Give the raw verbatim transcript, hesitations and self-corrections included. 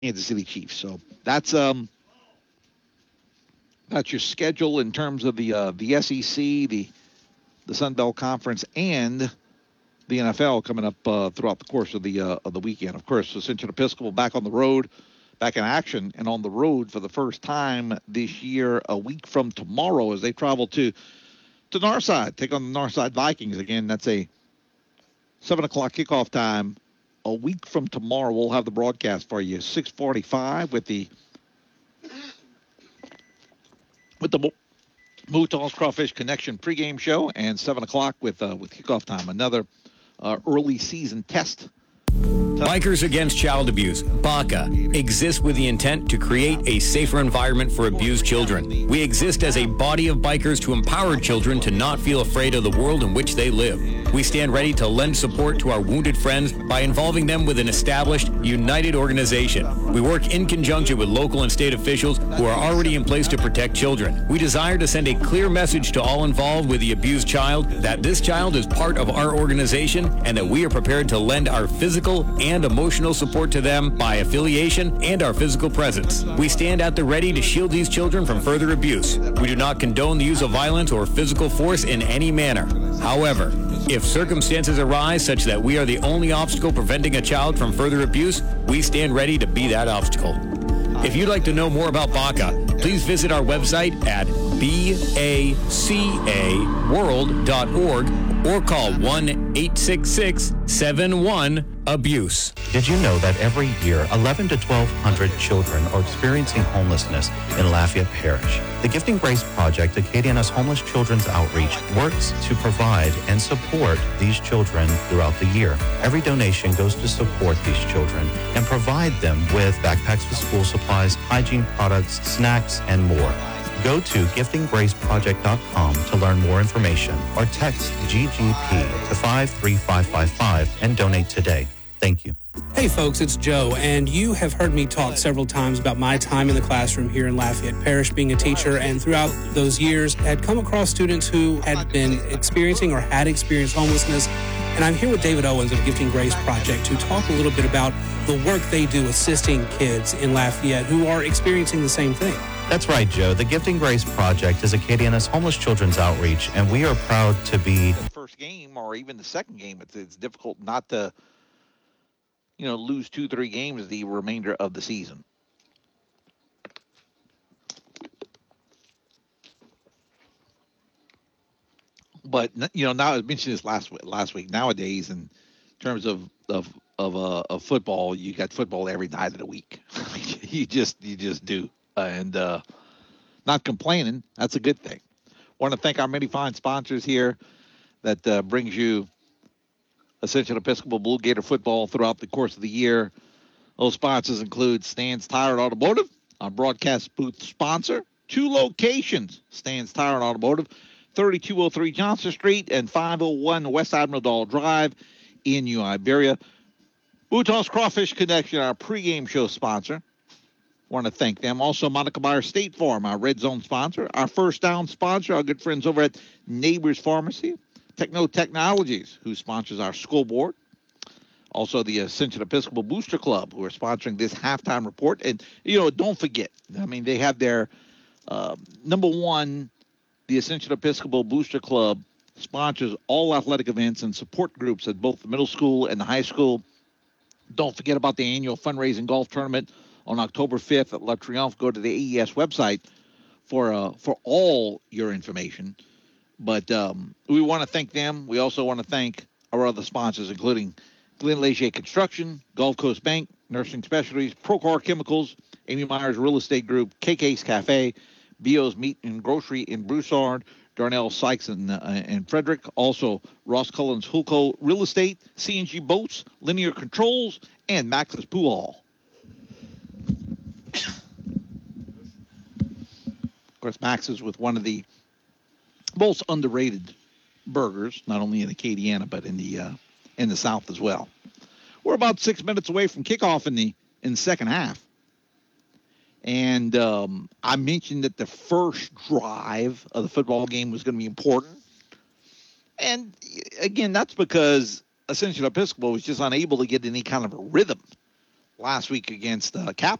Kansas City Chiefs. So that's um that's your schedule in terms of the uh, the S E C, the the Sun Belt Conference, and the N F L coming up uh, throughout the course of the uh, of the weekend. Of course, Ascension Episcopal back on the road, back in action, and on the road for the first time this year. A week from tomorrow, as they travel to to Northside, take on the Northside Vikings again. That's a seven o'clock kickoff time. A week from tomorrow, we'll have the broadcast for you. six forty-five with the with the Mouton's Crawfish Connection pregame show, and seven o'clock with uh, with kickoff time. Another uh, early season test. Bikers Against Child Abuse, B A C A, exists with the intent to create a safer environment for abused children. We exist as a body of bikers to empower children to not feel afraid of the world in which they live. We stand ready to lend support to our wounded friends by involving them with an established, united organization. We work in conjunction with local and state officials who are already in place to protect children. We desire to send a clear message to all involved with the abused child that this child is part of our organization and that we are prepared to lend our physical and emotional support to them by affiliation and our physical presence. We stand at the ready to shield these children from further abuse. We do not condone the use of violence or physical force in any manner. However, if circumstances arise such that we are the only obstacle preventing a child from further abuse, we stand ready to be that obstacle. If you'd like to know more about B A C A, please visit our website at B A C A world dot org or call one eight six six seven one abuse. Did you know that every year eleven to twelve hundred children are experiencing homelessness in Lafayette Parish? The Gifting Grace Project, Acadiana's Homeless Children's Outreach, works to provide and support these children throughout the year. Every donation goes to support these children and provide them with backpacks with school supplies, hygiene products, snacks, and more. Go to gifting grace project dot com to learn more information or text G G P to five three five five five and donate today. Thank you. Hey folks, it's Joe, and you have heard me talk several times about my time in the classroom here in Lafayette Parish being a teacher, and throughout those years had come across students who had been experiencing or had experienced homelessness. And I'm here with David Owens of Gifting Grace Project to talk a little bit about the work they do assisting kids in Lafayette who are experiencing the same thing. That's right, Joe. The Gifting Grace Project is Acadiana's Homeless Children's Outreach, and we are proud to be... The first game or even the second game, it's, it's difficult not to, you know, lose two, three games the remainder of the season. But, you know, now I mentioned this last last week. Nowadays, in terms of of of, uh, of football, you got football every night of the week. you just you just do. And uh, not complaining, that's a good thing. Want to thank our many fine sponsors here that uh, brings you Ascension Episcopal Blue Gator football throughout the course of the year. Those sponsors include Stan's Tire and Automotive, our broadcast booth sponsor. Two locations, Stan's Tire and Automotive, thirty-two oh three Johnson Street and five oh one West Admiral Dahl Drive in New Iberia. Mouton's Crawfish Connection, our pregame show sponsor. Want to thank them. Also, Monica Meyer State Farm, our Red Zone sponsor. Our First Down sponsor, our good friends over at Neighbors Pharmacy. Techno Technologies, who sponsors our school board. Also, the Ascension Episcopal Booster Club, who are sponsoring this halftime report. And, you know, don't forget, I mean, they have their, uh, number one, the Ascension Episcopal Booster Club sponsors all athletic events and support groups at both the middle school and the high school. Don't forget about the annual fundraising golf tournament on October fifth at La Triomphe. Go to the A E S website for uh, for all your information. But um, we want to thank them. We also want to thank our other sponsors, including Glenn Leger Construction, Gulf Coast Bank, Nursing Specialties, Procar Chemicals, Amy Myers Real Estate Group, K K's Cafe, B O's Meat and Grocery in Broussard, Darnell Sykes and, uh, and Frederick. Also, Ross Cullen's Hulco Real Estate, C and G Boats, Linear Controls, and Max's Pool Hall. Of course, Max is with one of the most underrated burgers, not only in Acadiana, but in the uh, in the South as well. We're about six minutes away from kickoff in the in the second half. And um, I mentioned that the first drive of the football game was going to be important. And, again, that's because Ascension Episcopal was just unable to get any kind of a rhythm last week against uh, Cap.